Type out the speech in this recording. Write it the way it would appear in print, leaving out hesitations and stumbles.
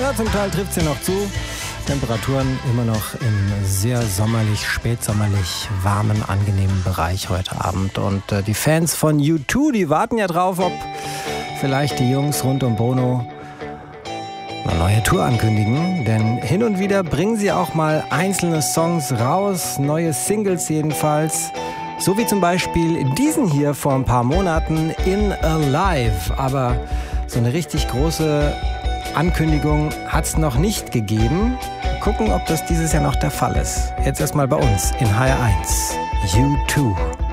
Ja, zum Teil trifft sie noch zu. Temperaturen immer noch im sehr sommerlich, spätsommerlich warmen, angenehmen Bereich heute Abend. Und die Fans von U2, die warten ja drauf, ob vielleicht die Jungs rund um Bono eine neue Tour ankündigen. Denn hin und wieder bringen sie auch mal einzelne Songs raus, neue Singles jedenfalls. So wie zum Beispiel diesen hier vor ein paar Monaten, In Alive. Aber so eine richtig große Ankündigung hat es noch nicht gegeben. Gucken, ob das dieses Jahr noch der Fall ist. Jetzt erstmal bei uns in HR1. U2.